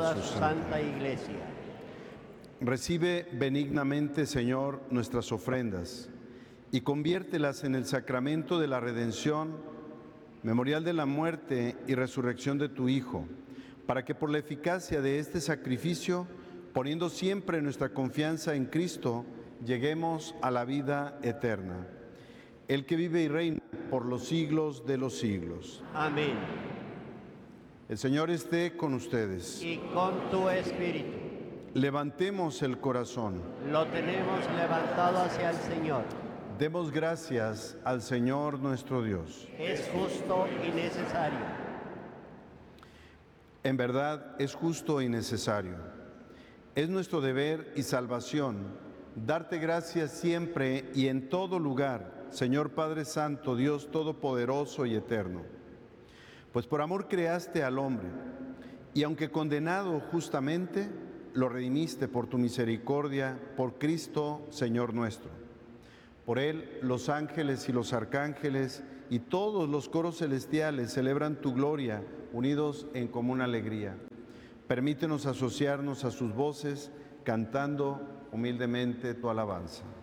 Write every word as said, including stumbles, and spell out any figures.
toda su santa Iglesia. Recibe benignamente, Señor, nuestras ofrendas y conviértelas en el sacramento de la redención, memorial de la muerte y resurrección de tu Hijo, para que por la eficacia de este sacrificio, poniendo siempre nuestra confianza en Cristo, lleguemos a la vida eterna. El que vive y reina por los siglos de los siglos. Amén. El Señor esté con ustedes. Y con tu espíritu. Levantemos el corazón. Lo tenemos levantado hacia el Señor. Demos gracias al Señor nuestro Dios. Es justo y necesario. En verdad es justo y necesario. Es nuestro deber y salvación darte gracias siempre y en todo lugar, Señor Padre Santo, Dios Todopoderoso y Eterno. Pues por amor creaste al hombre, y aunque condenado justamente, lo redimiste por tu misericordia, por Cristo, Señor nuestro. Por Él, los ángeles y los arcángeles y todos los coros celestiales celebran tu gloria, unidos en común alegría. Permítenos asociarnos a sus voces, cantando humildemente tu alabanza.